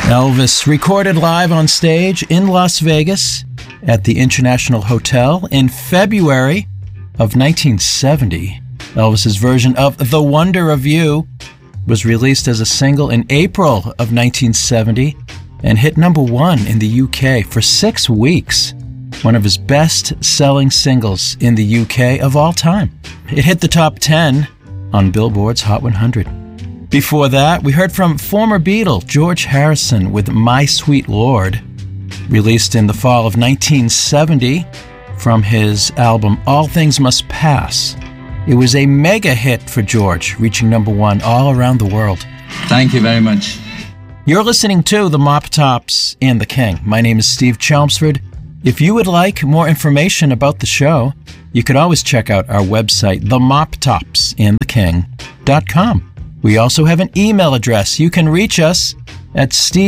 Elvis recorded live on stage in Las Vegas at the International Hotel in February of 1970. Elvis's version of The Wonder of You was released as a single in April of 1970 and hit number one in the UK for 6 weeks. One of his best-selling singles in the UK of all time. It hit the top 10 on Billboard's Hot 100. Before that, we heard from former Beatle George Harrison with My Sweet Lord, released in the fall of 1970 from his album All Things Must Pass. It was a mega hit for George, reaching number one all around the world. Thank you very much. You're listening to The Mop Tops and the King. My name is Steve Chelmsford. If you would like more information about the show, you could always check out our website, themoptopsandtheking.com. We also have an email address. You can reach us at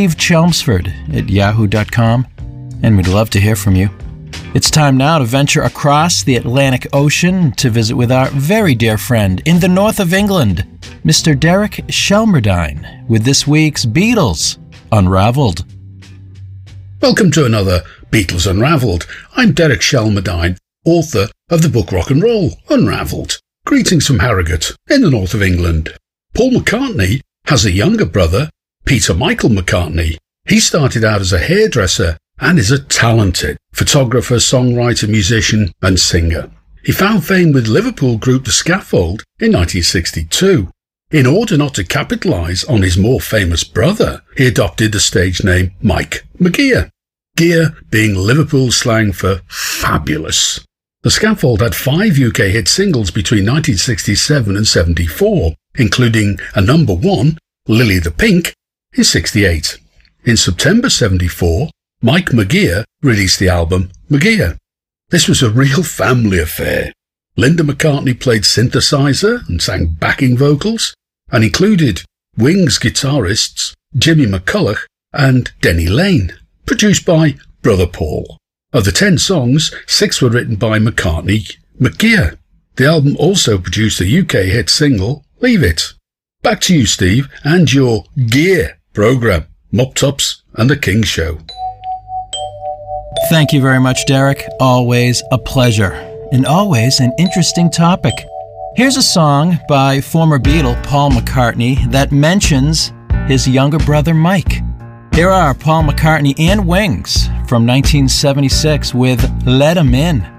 stevechelmsford@yahoo.com, and we'd love to hear from you. It's time now to venture across the Atlantic Ocean to visit with our very dear friend in the north of England, Mr. Derek Shelmerdine, with this week's Beatles Unraveled. Welcome to another Beatles Unraveled. I'm Derek Shelmerdine, author of the book Rock and Roll Unraveled. Greetings from Harrogate in the north of England. Paul McCartney has a younger brother, Peter Michael McCartney. He started out as a hairdresser and is a talented photographer, songwriter, musician and singer. He found fame with Liverpool group The Scaffold in 1962. In order not to capitalise on his more famous brother, he adopted the stage name Mike McGear. Gear being Liverpool slang for fabulous. The Scaffold had 5 UK hit singles between 1967 and 74, including a number one, Lily the Pink, in 68. In September 74, Mike McGear released the album McGear. This was a real family affair. Linda McCartney played synthesizer and sang backing vocals, and included Wings guitarists Jimmy McCulloch and Denny Lane, produced by Brother Paul. Of the 10 songs, 6 were written by McCartney McGear. The album also produced the UK hit single, Leave It. Back to you, Steve, and your Gear programme, Mop Tops and the King Show. Thank you very much, Derek. Always a pleasure, and always an interesting topic. Here's a song by former Beatle Paul McCartney that mentions his younger brother Mike. Here are Paul McCartney and Wings from 1976 with Let 'Em In.